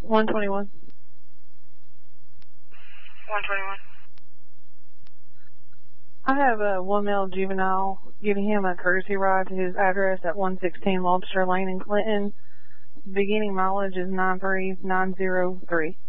121. 121. I have one male juvenile, giving him a courtesy ride to his address at 116 Lobster Lane in Clinton. Beginning mileage is 93903.